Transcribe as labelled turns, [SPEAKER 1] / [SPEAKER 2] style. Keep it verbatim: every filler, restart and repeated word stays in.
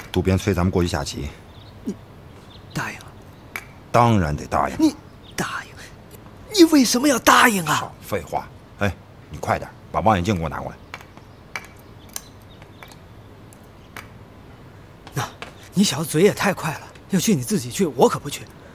[SPEAKER 1] 渡边催咱们过去下棋。
[SPEAKER 2] 你答应了？
[SPEAKER 1] 当然得答应。
[SPEAKER 2] 你答应？你为什么要答应啊？
[SPEAKER 1] 少废话！哎，你快点把望远镜给我拿过来。
[SPEAKER 2] 那，你小子嘴也太快了，要去你自己去，我可不去。